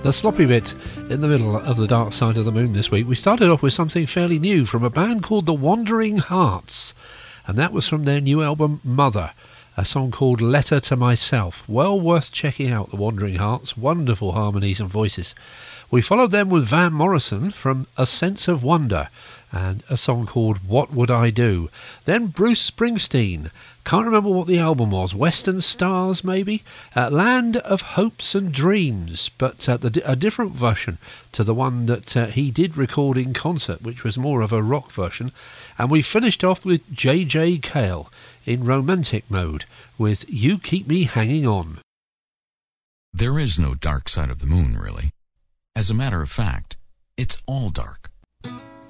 The sloppy bit in the middle of the Dark Side of the Moon this week. We started off with something fairly new from a band called The Wandering Hearts, and that was from their new album Mother, a song called Letter to Myself. Well worth checking out, The Wandering Hearts, wonderful harmonies and voices. We followed them with Van Morrison from A Sense of Wonder and a song called What Would I Do. Then Bruce Springsteen, can't remember what the album was, Western Stars maybe? Land of Hopes and Dreams, but a different version to the one that he did record in concert, which was more of a rock version. And we finished off with J.J. Cale in romantic mode with You Keep Me Hanging On. There is no dark side of the moon, really. As a matter of fact, it's all dark.